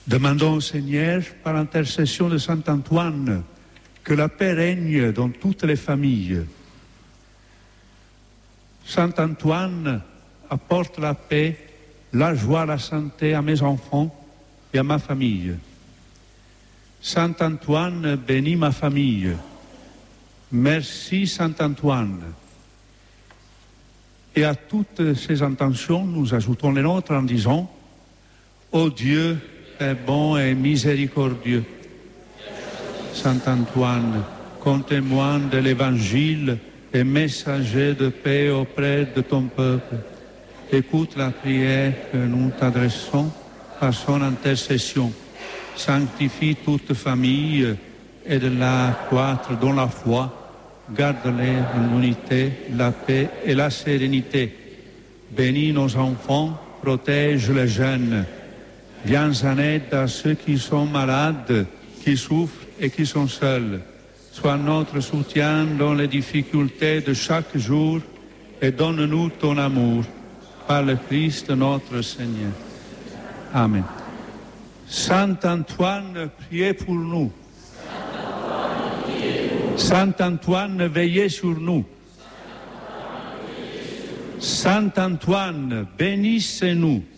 Demandons au Seigneur, par l'intercession de saint Antoine, que la paix règne dans toutes les familles. Saint Antoine apporte la paix, la joie, la santé à mes enfants et à ma famille. Saint Antoine bénit ma famille. Merci Saint Antoine. Et à toutes ces intentions, nous ajoutons les nôtres en disant: ô Dieu est bon et miséricordieux. Saint Antoine, comme témoin de l'Évangile et messager de paix auprès de ton peuple, écoute la prière que nous t'adressons par son intercession. Sanctifie toute famille et de la croître dans la foi. Garde-les en unité, la paix et la sérénité. Bénis nos enfants, protège les jeunes. Viens en aide à ceux qui sont malades, qui souffrent et qui sont seuls. Sois notre soutien dans les difficultés de chaque jour et donne-nous ton amour. Par le Christ notre Seigneur. Amen. Saint Antoine, priez pour nous. Saint Antoine, veillez sur nous. Saint Antoine, bénissez-nous.